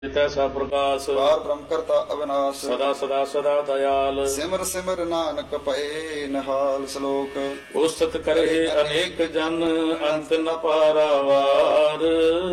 ਤੈਸਾ ਪ੍ਰਕਾਸ਼ ਪਾਰ ਬ੍ਰਹਮ ਕਰਤਾ ਅਵਿਨਾਸ਼ ਸਦਾ ਸਦਾ ਸਦਾ ਦਇਆਲ ਸਿਮਰ ਸਿਮਰ ਨਾਨਕ ਭਏ ਨਿਹਾਲ। ਸ਼ਲੋਕ ਉਸਤਤ ਕਰੇ ਅਨੇਕ ਜਨ ਅੰਤ ਨ ਪਾਰਾਵਾਰ।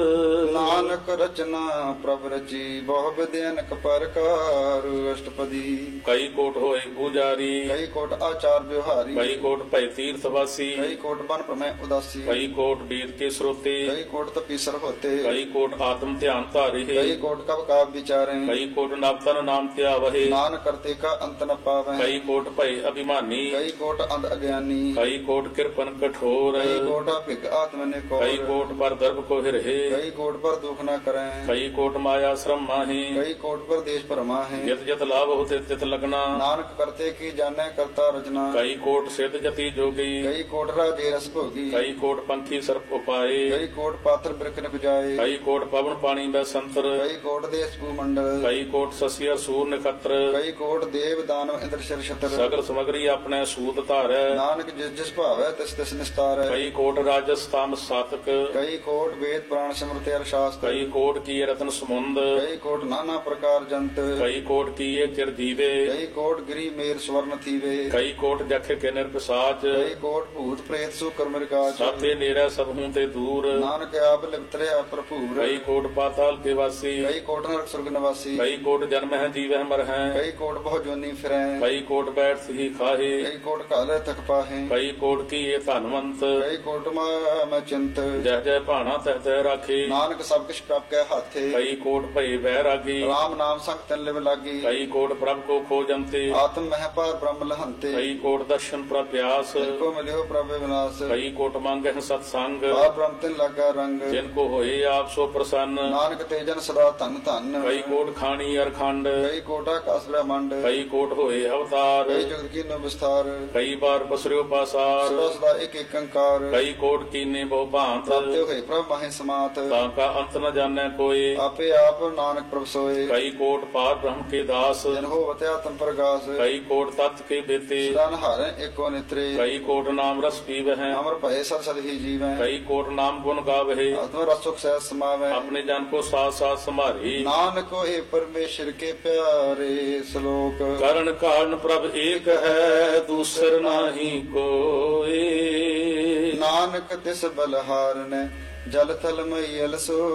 ਨਾਨਕ ਰਚਨਾ ਪ੍ਰਭ ਰਚੀ ਬਹੁ ਵਿਦਿਆਨਕ ਪ੍ਰਕਾਰ। ਅਸ਼ਟਪਦੀ ਕਈ ਕੋਟ ਹੋਏ ਪੂਜਾਰੀ ਕਈ ਕੋਟ ਆਚਾਰ ਵਿਵਹਾਰੀ ਕਈ ਕੋਟ ਭੈ ਤੀਰਥ ਵਾਸੀ ਕਈ ਕੋਟ ਬਨ ਪ੍ਰਮੈ ਉਦਾਸੀ ਕਈ ਕੋਟ ਵੇਦ ਕੇ ਸਰੋਤੇ ਕਈ ਕੋਟ ਤਪੀਸਰ ਹੋਤੇ ਕਈ ਕੋਟ ਆਤਮ ਧਿਆਨ ਧਾਰੇ ਕਈ ਕੋਟ ਕਬ ਕਾਬ ਵਿਚਾਰੇ ਕਈ ਕੋਟ ਨਵਤਨ ਨਾਮ ਧਿਆਵਹਿ ਨਾਨਕ ਕਰਤੇ ਕਾ ਅੰਤ ਨ ਪਾਵੈ ਕਈ ਕੋਟ ਭੈ ਅਭਿਮਾਨੀ ਕਈ ਕੋਟ ਅੰਧ ਅਗਿਆਨੀ ਕਈ ਕੋਟ ਕਿਰਪਨ ਕਠੋਰ ਕਈ ਕੋਟ ਭਿਗ ਆਤਮ ਨੇ ਕੋ ਕਈ ਕੋਟ ਪਰ ਦਰਬ ਕੋ ਹਿਰਹਿ ਕਈ ਕੋਟ ਪਰ ਦੁਖ ਨ ਕਰੈ ਕਈ ਕੋਟ ਮਾਇਆ ਸ਼ਰਮ ਮਾਹੀ ਕਈ ਕੋਟ ਪਰ ਦੇਸ਼ ਭਰਮਾ ਹੈ ਜਿਤ ਜਿਤ ਲਾਭ ਹੋਤੇ ਤਿਤ ਲਗਨਾ ਨਾਨਕ ਕਰਤੇ ਕੀ ਜਾਣੈ ਕਰਤਾ ਰਚਨਾ ਕਈ ਕੋਟ ਸਿੱਧ ਜਤੀ ਜੋਗੀ ਕਈ ਕੋਟ ਰਾਜੇ ਰਸ ਭੋਗੀ ਕਈ ਕੋਟ ਪੰਖੀ ਸਰਪ ਉਪਾਏ ਕਈ ਕੋਟ ਪਾਤਰ ਬਿਰਖ ਨ ਬਜਾਏ ਕਈ ਕੋਟ ਪਵਨ ਪਾਣੀ ਬੈ ਸੰਤਰ ਕਈ ਕੋਟ ਦੇਸ ਭੂਮੰਡਲ ਕਈ ਕੋਟ ਸਸਿਆ ਸੂਰ ਨਖਤਰ ਕਈ ਕੋਟ ਦੇਵ ਦਾਨਵ ਇੰਦਰ ਸ਼ਰ ਛਤਰ ਸਗਲ ਸਮਗਰੀ ਆਪਣੇ ਸੂਤ ਧਾਰੈ ਨਾਨਕ ਜਿਸ ਜਿਸ ਭਾਵੈ ਤਿਸ ਤਿਸ ਨਿਸਤਾਰੈ ਕਈ ਕੋਟ ਰਾਜਸ ਤਾਮ ਸਾਤਕ ਕਈ ਕੋਟ ਵੇਦ ਪੁਰਾਣ ਸਿਮਰਤਿ ਅਰ ਸ਼ਾਸਤਰ ਕਈ ਕੋਟ ਕੀ ਰਤਨ ਸਮੁੰਦ ਕਈ ਕੋਟ ਨਾਨਾ ਪ੍ਰਕਾਰ ਜੰਤ ਕਈ ਕੋਟ ਕੀਏ ਚਿਰ ਦੀਵੇ ਕਈ ਕੋਟ ਗਿਰੀ ਮੇਰ ਸਵਰਨ ਥੀਵੇ ਕਈ ਕੋਟ ਜਖ ਕੇ ਨਿਰਪਸਾਚ ਕਈ ਕੋਟ ਭੂਤ ਪ੍ਰੇਤ ਸੂ ਕਰਮ ਰਿਕਾਚ ਸਾਤੇ ਨੇੜੇ ਸਭ ਹੂੰ ਤੇ ਦੂਰ ਨਾਨਕ ਆਪ ਲਿਪਤਰਿਆ ਭਰਪੂਰ ਕਈ ਕੋਟ ਪਾਤਾਲ ਕੇ ਵਾਸੀ ਕਈ ਕੋਟ ਨਰਕ ਸੁਰਗ ਨਿਵਾਸੀ ਕਈ ਕੋਟ ਜਨਮ ਹੈ ਜੀਵਹਿ ਮਰ ਹੈ ਕਈ ਕੋਟ ਬਹੁ ਜੋਨੀ ਫਿਰੈ ਕਈ ਕੋਟ ਬੈਠ ਸਹੀ ਖਾਹੇ ਕਈ ਕੋਟ ਕਾਲੇ ਤਕ ਪਾਹੇ ਕਈ ਕੋਟ ਕੀਏ ਧਨਵੰਤ ਕਈ ਕੋਟ ਮੈਂ ਚਿੰਤ ਜਹ ਜਹ ਭਾਣਾ ਤਹ ਤਹ ਰਾਖੇ ਨਾਨਕ ਸਭ ਕਿਛ ਪ੍ਰਭ ਕੈ ਹਾਥੇ ਕਈ ਕੋਟ ਭਏ ਵੈਰਾਗੀ ਰਾਮ ਨਾਮ ਸੰਗ ਤਨ ਲਿਵ ਲਾਗੀ ਕਈ ਕੋਟ ਪ੍ਰਭ ਕੋ ਖੋਜੰਤੇ ਆਤਮ ਮਹਿ ਪਾਰ ਬ੍ਰਹਮ ਲਹੰਤੇ ਕਈ ਕੋਟ ਦਰਸ਼ਨ ਪ੍ਰਪਿਆਸ ਕੋ ਮਿਲਿਓ ਪ੍ਰਭ ਵਿਨਾਸ਼ ਕਈ ਕੋਟ ਮੰਗਹਿ ਸਤ ਸੰਗ ਪਾਰ ਬ੍ਰਹਮ ਤਿਨ ਲਾਗਾ ਰੰਗ ਜਿਨ ਕੋ ਹੋਏ ਆਪ ਸੋ ਪ੍ਰਸੰਨ ਨਾਨਕ ਤੇ ਜਨ ਸਦਾ ਧਨ ਧਨ ਕਈ ਕੋਟ ਖਾਣੀ ਅਰਖੰਡ ਕਈ ਕੋਟ ਆਕਾਸ ਬ੍ਰਹਮੰਡ ਕਈ ਕੋਟ ਹੋਏ ਅਵਤਾਰ ਕਈ ਜਗਤ ਕੀ ਨੋ ਵਿਸਥਾਰ ਕਈ ਬਾਰ ਬਸਰਿਓ ਪਾਸਾਰ ਸਦਾ ਸਦਾ ਇੱਕ ਇੱਕ ਅੰਕਾਰ ਕਈ ਕੋਟ ਕੀਨੇ ਬਹੁ ਭਾਂਤ ਪ੍ਰਾਪਤਿ ਹੋਏ ਪ੍ਰਭ ਮਾਹੇ ਸਮਾਤ ਤਾਂ ਕਾ ਅੰਤ ਨ ਜਾਣੈ ਕੋਏ ਆਪੇ ਆਪ ਨਾਨਕ ਪ੍ਰਭ ਸੋਏ ਕਈ ਕੋਟ ਪਾਰ ਬ੍ਰਹਮ ਕੇ ਦਾਸ ਜਨ ਹੋਵਤ ਆਤਮ ਪ੍ਰਗਾਸ ਕਈ ਕੋਟ ਤਤ ਕੇ ਬੇਤੇ ਸਦਾ ਨਹਾਰੈ ਏਕੋ ਨਿਤਰੇ ਕਈ ਕੋਟ ਨਾਮ ਰਸ ਪੀਵਹਿ ਅਮਰ ਭਏ ਸਦ ਸਦ ਹੀ ਜੀਵੈ ਕਈ ਕੋਟ ਨਾਮ ਗੁਣ ਗਾਵਹਿ ਆਤਮ ਰਸ ਸੁਖ ਸਹਿ ਸਮਾਵੈ ਆਪਣੇ ਜਨ ਕੋ ਸਾਥ ਸਾਥ ਸੰਭਾਰੀ ਨਾਨਕ ਹੋਏ ਪਰਮੇਸ਼ਰ ਕੇ ਪਿਆਰੇ। ਸ਼ਲੋਕ ਕਰਨ ਕਾਰਨ ਪ੍ਰਭ ਏਕ ਹੈ ਦੂਸਰ ਨਾਹੀ ਕੋਏ ਨਾਨਕ ਤਿਸ ਬਲਹਾਰਨੈ ਜਲ ਥਲ ਮਈਲ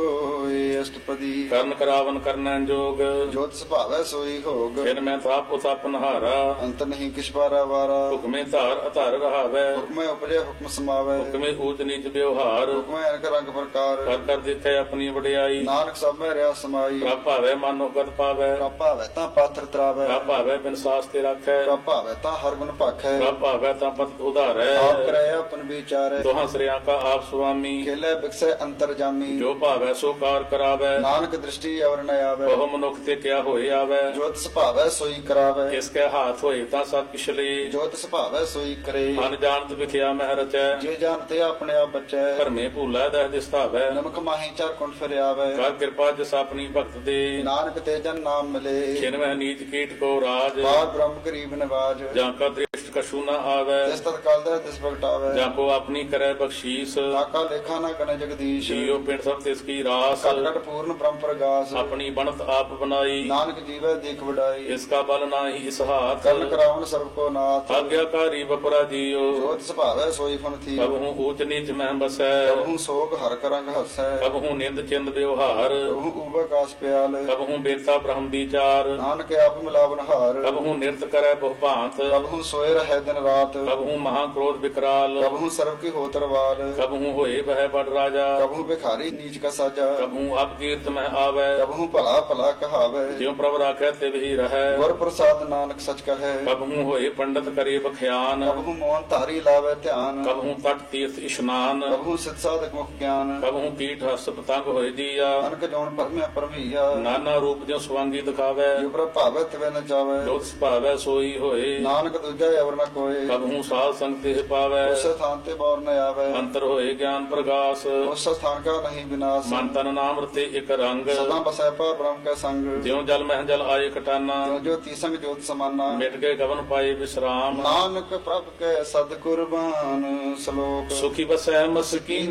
ਸੋਏ। ਅਸ਼ਟਪਦੀ ਕਰਨ ਕਰਾਵਨ ਕਰਨੈ ਜੋਗ ਜੋਤ ਸੁਭਾਵੈ ਸੋਈ ਹੋਗ ਫਿਰ ਮੈਂ ਤਾਪ ਉਤਪ ਨਹਾਰਾ ਅੰਤ ਨਹੀਂ ਕਿਛ ਬਾਰਾ ਵਾਰਾ ਹੁਕਮੇ ਧਾਰ ਅਧਾਰ ਰਹਾਵੈ ਹੁਕਮੈ ਉਪਜੈ ਹੁਕਮ ਸਮਾਵੈ ਹੁਕਮੇ ਊਚ ਨੀਚ ਵਿਵਹਾਰ ਹੁਕਮੈ ਅਨਕ ਰੰਗ ਪ੍ਰਕਾਰ ਕਰ ਕਰ ਦੇਖੈ ਆਪਣੀ ਵਡਿਆਈ ਨਾਨਕ ਸਭ ਮੈਂ ਰਿਆ ਸਮਾਈ ਪ੍ਰਭ ਭਾਵੈ ਮਾਨੋ ਗਤ ਪਾਵੈ ਪ੍ਰਭ ਭਾਵੈ ਤਾਂ ਪਾਤਰ ਤਰਾਵੈ ਪ੍ਰਭ ਭਾਵੈ ਬਿਨ ਸਾਸ ਤੇ ਰਾਖੈ ਪ੍ਰਭ ਭਾਵੈ ਤਾਂ ਹਰ ਗੁਣ ਭਾਖੈ ਪ੍ਰਭ ਭਾਵੈ ਤਾਂ ਪਤ ਉਧਾਰੈ ਆਪ ਕਰੈ ਆਪਨ ਵਿਚਾਰੈ ਦੋਹਾਂ ਸ੍ਰਿਆਂ ਕਾ ਆਪ ਸੁਆਮੀ ਖੇਲੇ ਬਿਕਸੈ ਅੰਤਰ ਜਾਮੀ ਜੋ ਭਾਵੈ ਸੋ ਕਾਰ ਕਰਾਵੈ ਨਾਨਕ ਦ੍ਰਿਸ਼ਟੀ ਅਵਰ ਨ ਆਵੈ ਬਹੁ ਮਨੁੱਖ ਤੇ ਕਿਆ ਹੋਏ ਆਵੈ ਜੋਤ ਸੁਭਾਵੈ ਸੋਈ ਕਰਾਵੈ ਇਸ ਕੈ ਹਾਥ ਹੋਏ ਤਾਂ ਸਭ ਪਿਛਲੇ ਜੋਤ ਸੁਭਾਵੈ ਸੋਈ ਕਰੇ ਮਨ ਜਾਣਤ ਵਿਖਿਆ ਮਹਿ ਰਚੈ ਜੇ ਜਾਣਤੇ ਆਪਣੇ ਆਪ ਬਚੈ ਭਰਮੇ ਭੂਲਾ ਦਹ ਦਿਸਤਾਵੈ ਨਮਕ ਮਾਹੀ ਚਾਰ ਕੁੰਡ ਫਿਰ ਆਵੈ ਕਰ ਕਿਰਪਾ ਜਿਸ ਆਪਣੀ ਭਗਤ ਦੇ ਨਾਨਕ ਤੇ ਜਨ ਨਾਮ ਮਿਲੇ ਖਿਨ ਮਹਿ ਨੀਚ ਕੀਟ ਕੋ ਰਾਜ ਬਾਦ ਬ੍ਰਹਮ ਗਰੀਬ ਨਿਵਾਜ ਜਾਂ ਕਾ ਦ੍ਰਿਸ਼ਟ ਕਛੂ ਨ ਆਵੈ ਜਿਸ ਤਤ ਕਾਲ ਦਾ ਤਿਸ ਪ੍ਰਗਟਾਵੈ ਜਾਂ ਕੋ ਆਪਣੀ ਕਰੈ ਬਖਸ਼ੀਸ ਤਾਕਾ ਲੇਖਾ ਨਾ ਗਣੇ ਜਗਦੀਸ਼ ਜੀਉ ਪਿੰਡ ਸਭ ਤਿਸ ਕੀ ਰਾਸ ਘਟ ਘਟ ਪੂਰਨ ਬ੍ਰਹਮ ਪ੍ਰਗਾਸ ਆਪਣੀ ਬਣਤ ਆਪ ਬਨਾਈ ਨਾਨਕ ਜੀਵੈ ਦੇਖ ਵਡਾਈ ਇਸ ਕਾ ਬਲ ਨਾਹੀ ਇਸ ਹਾਥ ਕਰਨ ਕਰਾਵਨ ਸਰਬ ਕੋ ਨਾਥ ਆਗਿਆਕਾਰੀ ਬਪਰਾ ਜੀਉ ਜੋਤ ਸੁਭਾਵੈ ਸੋਈ ਫਨ ਥੀ ਕਬਹੂ ਊਚ ਨੀਚ ਮਹਿ ਬਸੈ ਕਬਹੂ ਸੋਗ ਹਰ ਕਰੰਗ ਹਸੈ ਕਬਹੂ ਨਿੰਦ ਚਿੰਦ ਵਿਵਹਾਰ ਕਬਹੂ ਉਬਕਾਸ ਪਿਆਲ ਕਬਹੂ ਬੇਤਾ ਬ੍ਰਹਮ ਵਿਚਾਰ ਨਾਨਕ ਆਪ ਮਿਲਾਵਨ ਹਾਰ ਕਬਹੂ ਨਿਰਤ ਕਰੈ ਬਹੁ ਭਾਂਤ ਕਬਹੂ ਸੋਏ ਰਹਿ ਦਿਨ ਰਾਤ ਕਬਹੂ ਮਹਾ ਕ੍ਰੋਧ ਵਿਕਰਾਲ ਕਬਹੂ ਸਰਬ ਕੀ ਹੋਤਰਵਾਲ ਕਬਹੂ ਹੋਏ ਬਹਿ ਬੜ ਰਾਜਾ ਕਬਹੂ ਭਿਖਾਰੀ ਨੀਚ ਕਾ ਸਾਜਾ ਕਬਹੂ ਅਪਕੀਰਤ ਮਹਿ ਆਵੈ ਕਬਹੂ ਭਲਾ ਭਲਾ ਕਹਾਵੈ ਜਿਉ ਪ੍ਰਭ ਰਾਖੈ ਤਿਵ ਹੀ ਰਹੈ ਗੁਰ ਪ੍ਰਸਾਦ ਨਾਨਕ ਸਚ ਕਹੈ ਕਬਹੂ ਹੋਏ ਪੰਡਤ ਕਰੇ ਬਖਿਆਨ ਕਬਹੂ ਮੋਹਨ ਧਾਰੀ ਲਾਵੈ ਧਿਆਨ ਕਬਹੂ ਤਟ ਤੀਰਥ ਇਸ਼ਨਾਨ ਕਬਹੂ ਸਿਧ ਸਾਧਕ ਮੁਖ ਗਿਆਨ ਕਬਹੂ ਕੀਟ ਹਸ ਪਤੰਗ ਹੋਏ ਜੀਆ ਅਨਕ ਜੋਨ ਪਰਮਿਆ ਪਰਮਈਆ ਨਾਨਾ ਰੂਪ ਜਿਉ ਸਵਾਂਗੀ ਦਿਖਾਵੈ ਜਿਉ ਪ੍ਰਭ ਭਾਵੈ ਤਿਵੈ ਨ ਜਾਵੈ ਜੋਤ ਸੁਭਾਵੈ ਸੋਈ ਹੋਏ ਨਾਨਕ ਦੂਜਾ ਅਵਰ ਨ ਕੋਏ ਕਬਹੂ ਸਾਧ ਸੰਗ ਤੇ ਪਾਵੈ ਉਸ ਸਥਾਨ ਤੇ ਬੌਰ ਨ ਆਵੈ ਅੰਤਰ ਹੋਏ ਗਿਆਨ ਪ੍ਰਗਾਸ ਉਸ ਸਥਾਨ ਕਾ ਨਹੀਂ ਵਿਨਾਸ਼ ਮਨ ਤਨ ਨਾਮ ਰਤੇ ਇਕ ਰੰਗ ਸਦਾ ਬਸੈ ਪਰ ਬ੍ਰਹਮ ਕੈ ਸੰਗ ਜਿਉ ਜਲ ਮਹਿ ਜਲ ਆਏ ਕਟਾਨਾ ਜੋ ਜੋਤੀ ਸੰਗ ਜੋਤ ਸਮਾਨਾ ਮਿਟ ਗਏ ਗਵਨ ਪਾਏ ਵਿਸਰਾਮ ਨਾਨਕ ਪ੍ਰਭ ਕੈ ਸਦ ਕੁਰਬਾਨ। ਸ਼ਲੋਕ ਸੁਖੀ ਬਸੈ ਮਸਕੀਨ